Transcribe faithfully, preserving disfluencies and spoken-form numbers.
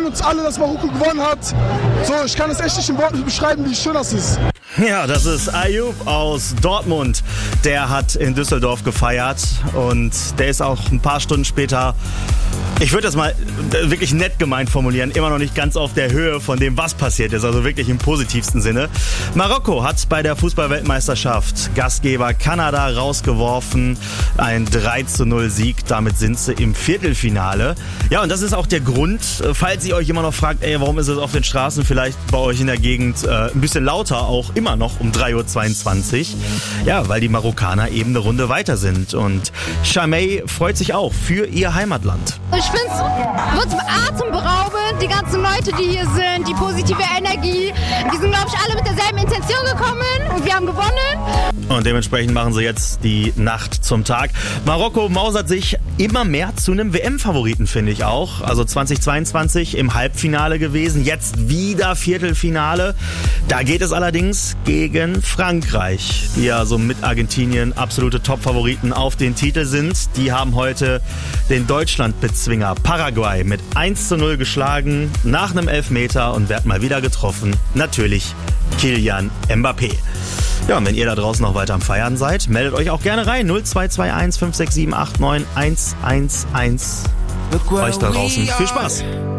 freuen uns alle, dass Marokko gewonnen hat. So, ich kann es echt nicht in Worten beschreiben, wie schön das ist. Ja, das ist Ayoub aus Dortmund. Der hat in Düsseldorf gefeiert und der ist auch ein paar Stunden später, ich würde das mal wirklich nett gemeint formulieren, immer noch nicht ganz auf der Höhe von dem, was passiert ist, also wirklich im positivsten Sinne. Marokko hat bei der Fußball-Weltmeisterschaft Gastgeber Kanada rausgeworfen. Ein drei zu null Sieg, damit sind sie im Viertelfinale. Ja, und das ist auch der Grund, falls ihr euch immer noch fragt, ey, warum ist es auf den Straßen vielleicht bei euch in der Gegend äh, ein bisschen lauter, auch immer noch um drei Uhr zweiundzwanzig. Ja, weil die Marokkaner eben eine Runde weiter sind. Und Chamey freut sich auch für ihr Heimatland. Ich finde es atemberaubend, die ganzen Leute, die hier sind, die positive Energie. Die sind, glaube ich, alle mit derselben Intention gekommen und wir haben gewonnen. Und dementsprechend machen sie jetzt die Nacht zum Tag. Marokko mausert sich immer mehr zu einem W M-Favoriten, finde ich auch. Also zweitausendzweiundzwanzig im Halbfinale gewesen, jetzt wieder Viertelfinale. Da geht es allerdings gegen Frankreich, die ja so mit Argentinien absolute Top-Favoriten auf den Titel sind. Die haben heute den Deutschlandbezwinger Paraguay mit eins zu null geschlagen, nach einem Elfmeter, und wird mal wieder getroffen. Natürlich Kylian Mbappé. Ja, und wenn ihr da draußen noch weiter am Feiern seid, meldet euch auch gerne rein. null zwei zwei eins fünf sechs sieben acht neun eins eins eins. Euch da draußen viel Spaß.